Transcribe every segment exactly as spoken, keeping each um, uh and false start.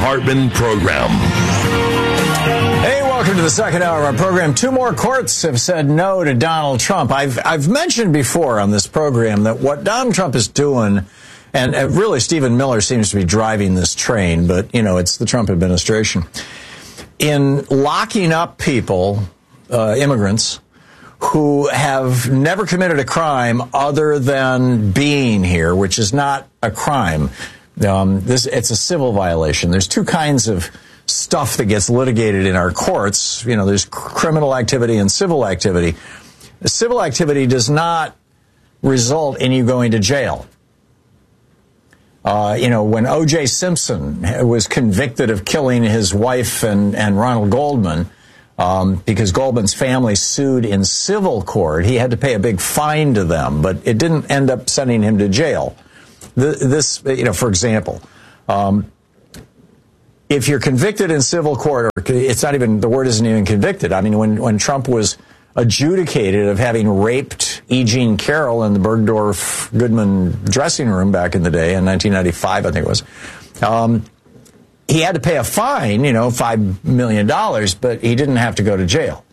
Hartmann Program. Hey, welcome to the second hour of our program. Two more courts have said no to Donald Trump. I've I've mentioned before on this program that what Donald Trump is doing, and really Stephen Miller seems to be driving this train, but, you know, it's the Trump administration, in locking up people, uh, immigrants, who have never committed a crime other than being here, which is not a crime. Um, this it's a civil violation. There's two kinds of stuff that gets litigated in our courts. You know, there's criminal activity and civil activity. The civil activity does not result in you going to jail. Uh, you know, when O J Simpson was convicted of killing his wife and, and Ronald Goldman, um, because Goldman's family sued in civil court, he had to pay a big fine to them, but it didn't end up sending him to jail. The, this, you know, for example, um, if you're convicted in civil court, or it's not even, the word isn't even convicted. I mean, when, when Trump was adjudicated of having raped E. Jean Carroll in the Bergdorf Goodman dressing room back in the day, in nineteen ninety-five, I think it was, um, he had to pay a fine, you know, five million dollars, but he didn't have to go to jail.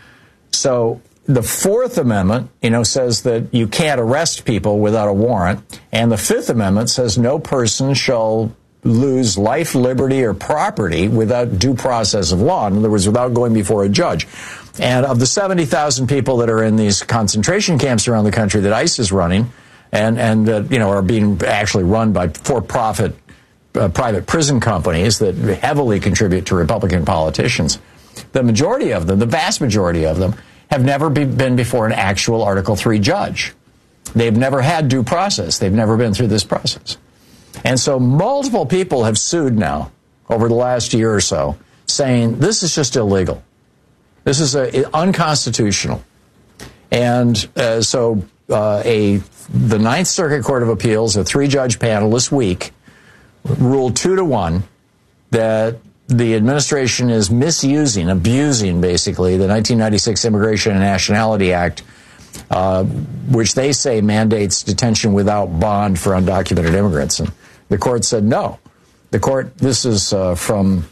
So the Fourth Amendment, you know, says that you can't arrest people without a warrant, and the Fifth Amendment says no person shall lose life, liberty, or property without due process of law. In other words, without going before a judge. And of the seventy thousand people that are in these concentration camps around the country that ICE is running, and, and uh, you know, are being actually run by for-profit uh, private prison companies that heavily contribute to Republican politicians, the majority of them, the vast majority of them, have never be, been before an actual Article three judge. They've never had due process. They've never been through this process. And so multiple people have sued now over the last year or so, saying this is just illegal. This is a, unconstitutional. And uh, so uh, a the Ninth Circuit Court of Appeals, a three-judge panel this week, ruled two to one that the administration is misusing, abusing, basically, the nineteen ninety-six Immigration and Nationality Act, uh, which they say mandates detention without bond for undocumented immigrants. And the court said no. The court, this is uh, from,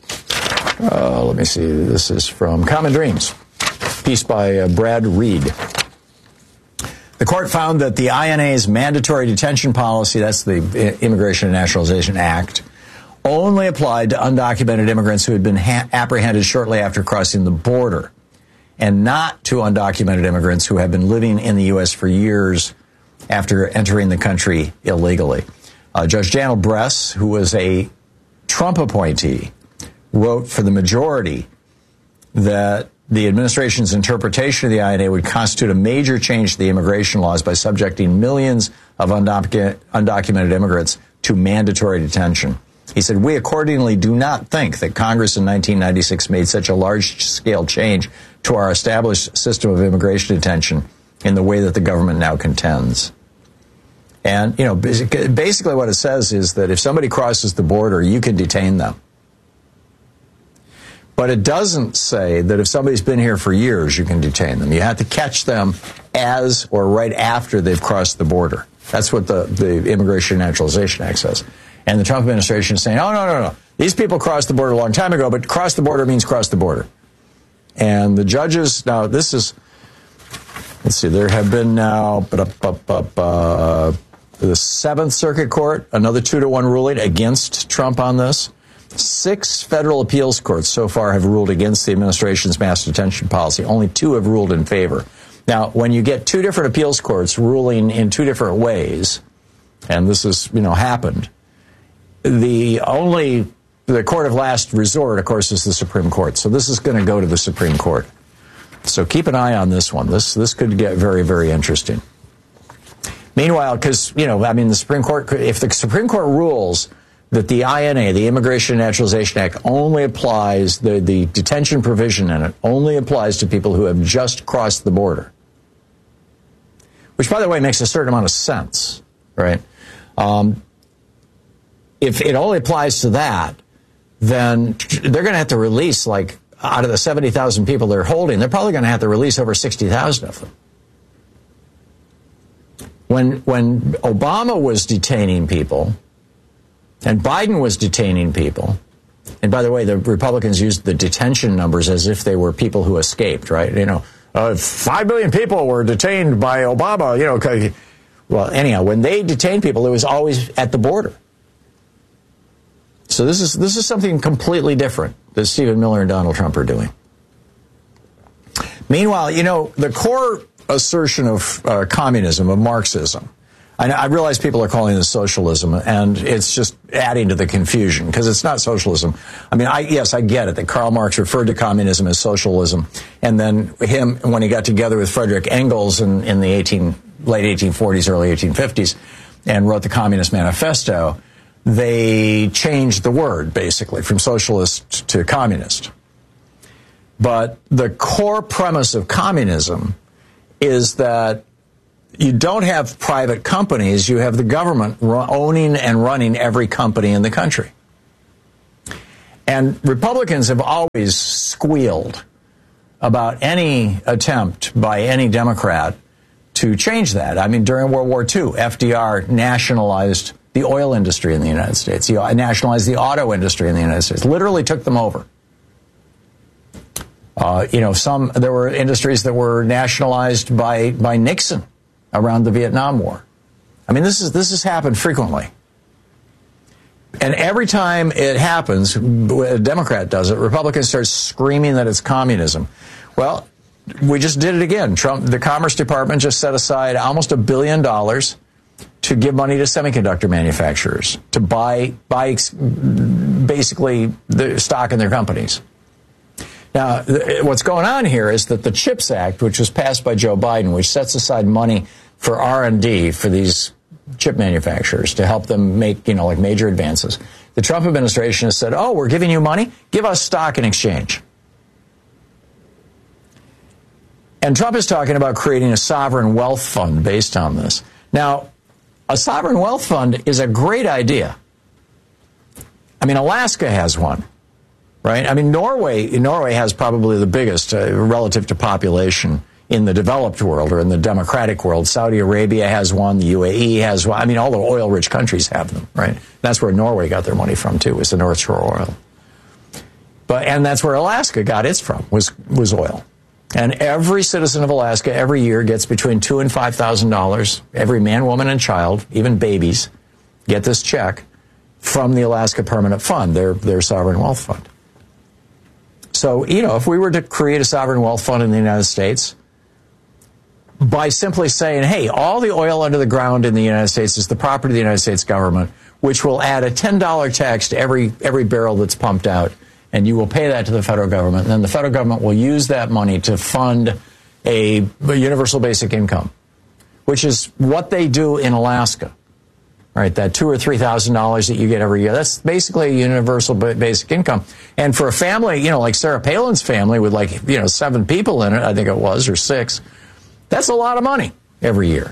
uh, let me see, this is from Common Dreams, piece by uh, Brad Reed. The court found that the I N A's mandatory detention policy, that's the Immigration and Naturalization Act, only applied to undocumented immigrants who had been ha- apprehended shortly after crossing the border, and not to undocumented immigrants who have been living in the U S for years after entering the country illegally. Uh, Judge Daniel Bress, who was a Trump appointee, wrote for the majority that the administration's interpretation of the I N A would constitute a major change to the immigration laws by subjecting millions of undoc- undocumented immigrants to mandatory detention. He said, we accordingly do not think that Congress in nineteen ninety-six made such a large-scale change to our established system of immigration detention in the way that the government now contends. And, you know, basically what it says is that if somebody crosses the border, you can detain them. But it doesn't say that if somebody's been here for years, you can detain them. You have to catch them as or right after they've crossed the border. That's what the, the Immigration and Naturalization Act says. And the Trump administration is saying, oh, no, no, no. These people crossed the border a long time ago, but cross the border means cross the border. And the judges, now this is, let's see, there have been now, uh, the Seventh Circuit Court, another two to one ruling against Trump on this. Six federal appeals courts so far have ruled against the administration's mass detention policy. Only two have ruled in favor. Now, when you get two different appeals courts ruling in two different ways, and this has, you know, happened, the only, the court of last resort, of course, is the Supreme Court. So this is going to go to the Supreme Court. So keep an eye on this one. This, this could get very, very interesting. Meanwhile, because, you know, I mean, the Supreme Court, if the Supreme Court rules that the I N A, the Immigration and Naturalization Act, only applies, the, the detention provision in it only applies to people who have just crossed the border, which, by the way, makes a certain amount of sense, right? Um, if it only applies to that, then they're going to have to release, like, out of the seventy thousand people they're holding, they're probably going to have to release over sixty thousand of them. When, when Obama was detaining people, and Biden was detaining people, And by the way, the Republicans used the detention numbers as if they were people who escaped, right? You know, uh, five million people were detained by Obama, you know. Well, anyhow, when they detained people, it was always at the border. So this is this is something completely different that Stephen Miller and Donald Trump are doing. Meanwhile, you know, the core assertion of uh, communism, of Marxism, I, I realize people are calling this socialism, and it's just adding to the confusion because it's not socialism. I mean, I, yes, I get it that Karl Marx referred to communism as socialism, and then him, when he got together with Frederick Engels in, in the eighteen, late eighteen forties, early eighteen fifties, and wrote the Communist Manifesto, they changed the word, basically, from socialist to communist. But the core premise of communism is that you don't have private companies, you have the government owning and running every company in the country. And Republicans have always squealed about any attempt by any Democrat to change that. I mean, during World War Two, F D R nationalized the oil industry in the United States. He nationalized the auto industry in the United States, literally took them over. Uh, you know, some there were industries that were nationalized by by Nixon around the Vietnam War. I mean, this is this has happened frequently. And every time it happens, a Democrat does it, Republicans start screaming that it's communism. Well, we just did it again. Trump, the Commerce Department just set aside almost a billion dollars to give money to semiconductor manufacturers to buy buy basically the stock in their companies. Now, what's going on here is that the CHIPS Act, which was passed by Joe Biden, which sets aside money for R and D for these chip manufacturers to help them make, you know, like major advances. The Trump administration has said, oh, we're giving you money, give us stock in exchange. And Trump is talking about creating a sovereign wealth fund based on this. Now, a sovereign wealth fund is a great idea. I mean, Alaska has one. Right? I mean, Norway Norway has probably the biggest uh, relative to population in the developed world or in the democratic world. Saudi Arabia has one. The U A E has one. I mean, all the oil-rich countries have them, right? That's where Norway got their money from, too, was the North Shore oil. But and that's where Alaska got its from, was was oil. And every citizen of Alaska every year gets between two and five thousand dollars. Every man, woman, and child, even babies, get this check from the Alaska Permanent Fund, their their sovereign wealth fund. So, you know, if we were to create a sovereign wealth fund in the United States, by simply saying, hey, all the oil under the ground in the United States is the property of the United States government, which will add a ten dollar tax to every every barrel that's pumped out, and you will pay that to the federal government, and then the federal government will use that money to fund a, a universal basic income, which is what they do in Alaska. Right, that two or three thousand dollars that you get every year, that's basically a universal basic income. And for a family, you know, like Sarah Palin's family with like, you know, seven people in it, I think it was, or six, that's a lot of money every year.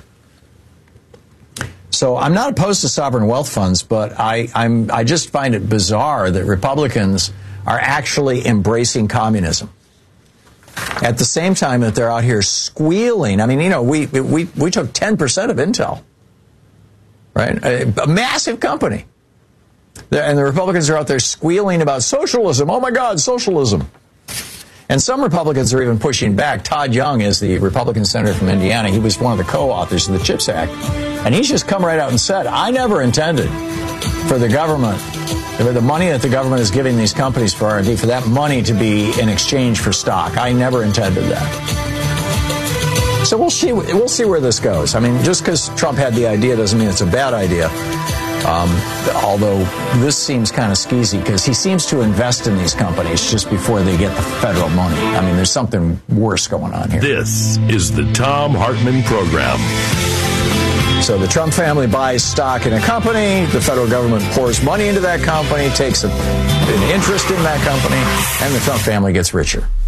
So I'm not opposed to sovereign wealth funds, but I, I'm I just find it bizarre that Republicans are actually embracing communism at the same time that they're out here squealing. I mean, you know, we we we took ten percent of Intel. Right? A, a massive company. And the Republicans are out there squealing about socialism. Oh, my God, socialism. And some Republicans are even pushing back. Todd Young is the Republican senator from Indiana. He was one of the co-authors of the CHIPS Act. And he's just come right out and said, I never intended for the government, for the money that the government is giving these companies for R and D, for that money to be in exchange for stock. I never intended that. So we'll see. We'll see where this goes. I mean, just because Trump had the idea doesn't mean it's a bad idea. Um, although this seems kind of skeezy because he seems to invest in these companies just before they get the federal money. I mean, there's something worse going on here. This is the Thom Hartmann Program. So the Trump family buys stock in a company. The federal government pours money into that company, takes a, an interest in that company, and the Trump family gets richer.